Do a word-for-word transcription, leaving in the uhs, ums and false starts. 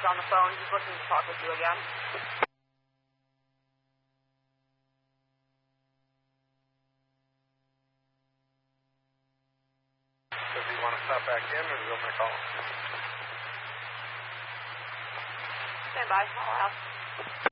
on the phone. He's looking to talk with you again. Does he want to stop back in, or is he going to call? Stand by. I'll ask.